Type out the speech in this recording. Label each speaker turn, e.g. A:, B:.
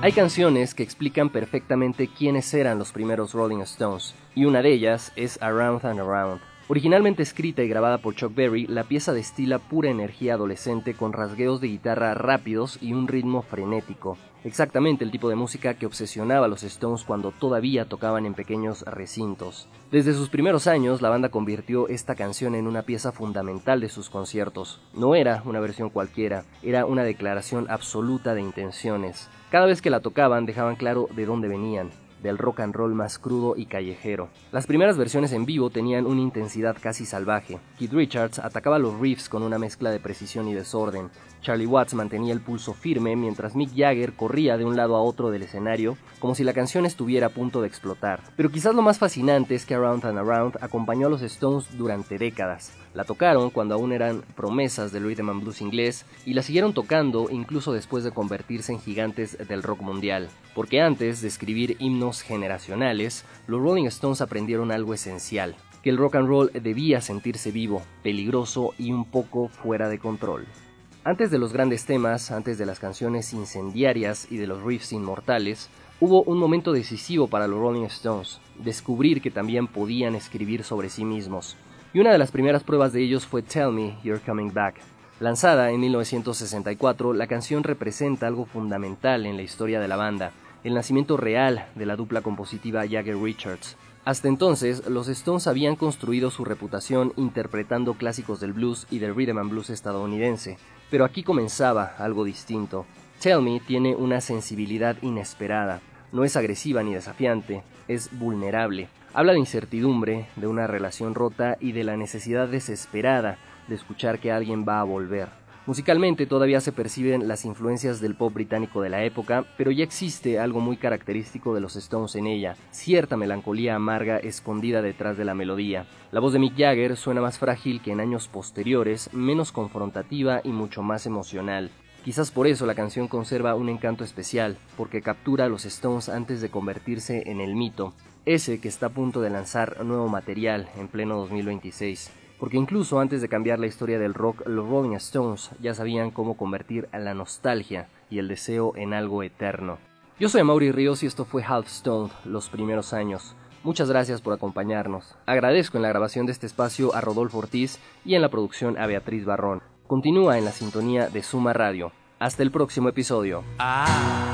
A: Hay canciones que explican perfectamente quiénes eran los primeros Rolling Stones, y una de ellas es Around and Around. Originalmente escrita y grabada por Chuck Berry, la pieza destila pura energía adolescente con rasgueos de guitarra rápidos y un ritmo frenético. Exactamente el tipo de música que obsesionaba a los Stones cuando todavía tocaban en pequeños recintos. Desde sus primeros años, la banda convirtió esta canción en una pieza fundamental de sus conciertos. No era una versión cualquiera, era una declaración absoluta de intenciones. Cada vez que la tocaban dejaban claro de dónde venían, del rock and roll más crudo y callejero. Las primeras versiones en vivo tenían una intensidad casi salvaje. Keith Richards atacaba los riffs con una mezcla de precisión y desorden. Charlie Watts mantenía el pulso firme mientras Mick Jagger corría de un lado a otro del escenario como si la canción estuviera a punto de explotar. Pero quizás lo más fascinante es que Around and Around acompañó a los Stones durante décadas. La tocaron cuando aún eran promesas del rhythm and blues inglés y la siguieron tocando incluso después de convertirse en gigantes del rock mundial. Porque antes de escribir himnos generacionales, los Rolling Stones aprendieron algo esencial: que el rock and roll debía sentirse vivo, peligroso y un poco fuera de control. Antes de los grandes temas, antes de las canciones incendiarias y de los riffs inmortales, hubo un momento decisivo para los Rolling Stones: descubrir que también podían escribir sobre sí mismos. Y una de las primeras pruebas de ellos fue Tell Me You're Coming Back. Lanzada en 1964, la canción representa algo fundamental en la historia de la banda, el nacimiento real de la dupla compositiva Jagger-Richards. Hasta entonces, los Stones habían construido su reputación interpretando clásicos del blues y del rhythm and blues estadounidense, pero aquí comenzaba algo distinto. Tell Me tiene una sensibilidad inesperada, no es agresiva ni desafiante, es vulnerable. Habla de incertidumbre, de una relación rota y de la necesidad desesperada de escuchar que alguien va a volver. Musicalmente todavía se perciben las influencias del pop británico de la época, pero ya existe algo muy característico de los Stones en ella, cierta melancolía amarga escondida detrás de la melodía. La voz de Mick Jagger suena más frágil que en años posteriores, menos confrontativa y mucho más emocional. Quizás por eso la canción conserva un encanto especial, porque captura a los Stones antes de convertirse en el mito, ese que está a punto de lanzar nuevo material en pleno 2026. Porque incluso antes de cambiar la historia del rock, los Rolling Stones ya sabían cómo convertir a la nostalgia y el deseo en algo eterno. Yo soy Amaury Ríos y esto fue Half Stoned, los primeros años. Muchas gracias por acompañarnos. Agradezco en la grabación de este espacio a Rodolfo Ortiz y en la producción a Beatriz Barrón. Continúa en la sintonía de Suma Radio. Hasta el próximo episodio.